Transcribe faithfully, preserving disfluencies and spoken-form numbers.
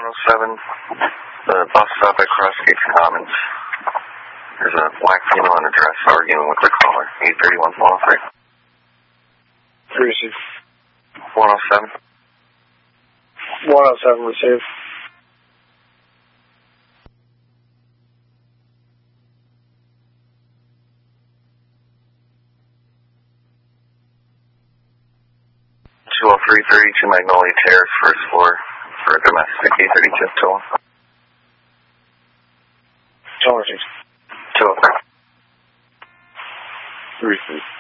oh seven, the bus stop at Crossgates Commons. There's a black female on a dress arguing with the caller. eight thirty-one, one oh three. three six. one oh seven. one oh seven received. two oh three, thirty-two Magnolia Terrace, first floor, for a domestic eight thirty-two toll. Toll received. two oh three. three three.